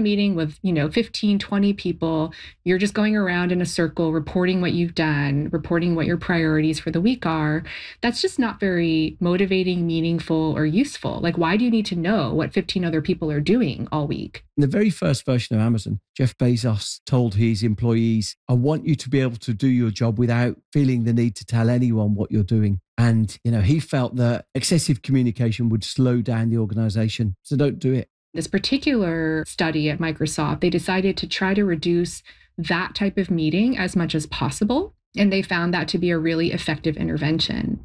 meeting with, 15, 20 people, you're just going around in a circle, reporting what you've done, reporting what your priorities for the week are. That's just not very motivating, meaningful, or useful. Like, why do you need to know what 15 other people are doing all week? In the very first version of Amazon, Jeff Bezos told his employees, I want you to be able to do your job without feeling the need to tell anyone what you're doing. And, he felt that excessive communication would slow down the organization. So don't do it. This particular study at Microsoft, they decided to try to reduce that type of meeting as much as possible. And they found that to be a really effective intervention.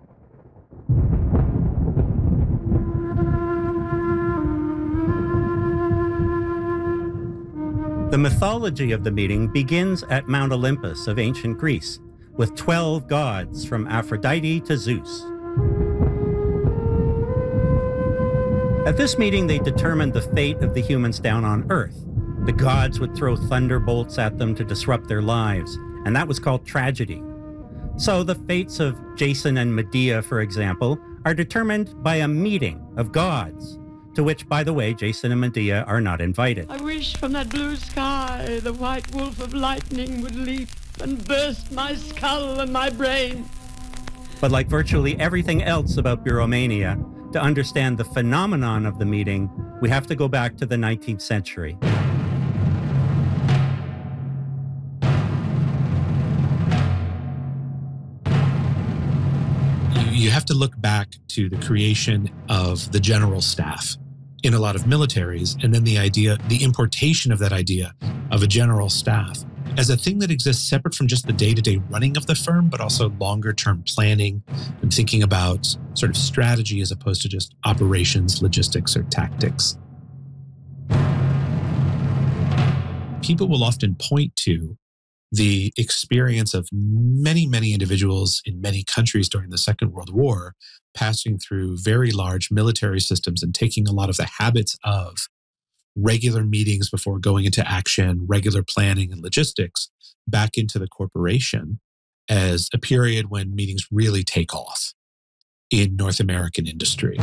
The mythology of the meeting begins at Mount Olympus of ancient Greece, with 12 gods from Aphrodite to Zeus. At this meeting, they determined the fate of the humans down on Earth. The gods would throw thunderbolts at them to disrupt their lives, and that was called tragedy. So the fates of Jason and Medea, for example, are determined by a meeting of gods, to which, by the way, Jason and Medea are not invited. I wish from that blue sky the white wolf of lightning would leap and burst my skull and my brain. But like virtually everything else about Beeromania, to understand the phenomenon of the meeting, we have to go back to the 19th century. You have to look back to the creation of the general staff in a lot of militaries, and then the importation of that idea of a general staff as a thing that exists separate from just the day-to-day running of the firm, but also longer-term planning and thinking about sort of strategy as opposed to just operations, logistics, or tactics. People will often point to the experience of many, many individuals in many countries during the Second World War passing through very large military systems and taking a lot of the habits of regular meetings before going into action, regular planning and logistics back into the corporation as a period when meetings really take off in North American industry.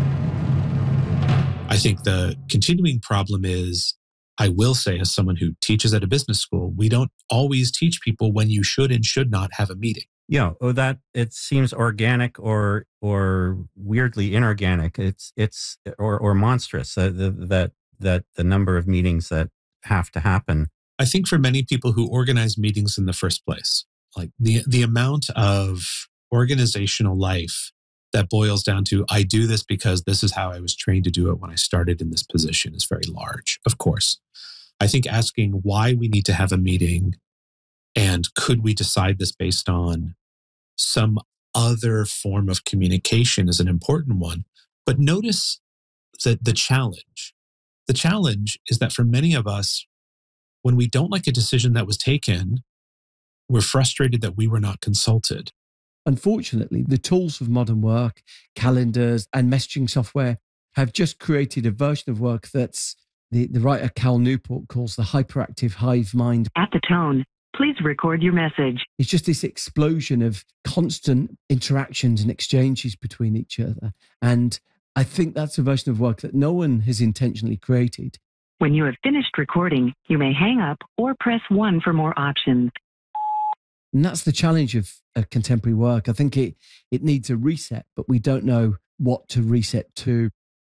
I think the continuing problem is, I will say, as someone who teaches at a business school, we don't always teach people when you should and should not have a meeting. Yeah, that it seems organic or weirdly inorganic. It's monstrous that the number of meetings that have to happen. I think for many people who organize meetings in the first place, like the amount of organizational life that boils down to, I do this because this is how I was trained to do it when I started in this position, is very large, of course. I think asking why we need to have a meeting and could we decide this based on some other form of communication is an important one. But notice that the challenge is that for many of us, when we don't like a decision that was taken, we're frustrated that we were not consulted. Unfortunately, the tools of modern work, calendars and messaging software have just created a version of work that's the writer Cal Newport calls the hyperactive hive mind. At the tone, please record your message. It's just this explosion of constant interactions and exchanges between each other. And I think that's a version of work that no one has intentionally created. When you have finished recording, you may hang up or press 1 for more options. And that's the challenge of contemporary work. I think it needs a reset, but we don't know what to reset to.